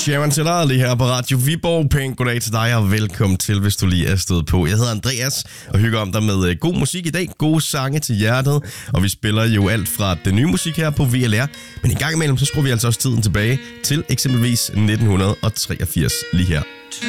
Sharon Tillard lige her på Radio Viborg. Pænt goddag til dig, og velkommen til, hvis du lige er stået på. Jeg hedder Andreas, og hygger om dig med god musik i dag. Gode sange til hjertet, og vi spiller jo alt fra den nye musik her på VLR. Men en gang imellem, så skruer vi altså også tiden tilbage til eksempelvis 1983 lige her.